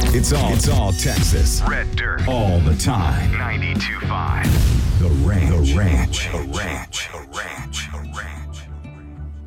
It's all Texas. Red Dirt. All the time. 92.5. The Ranch.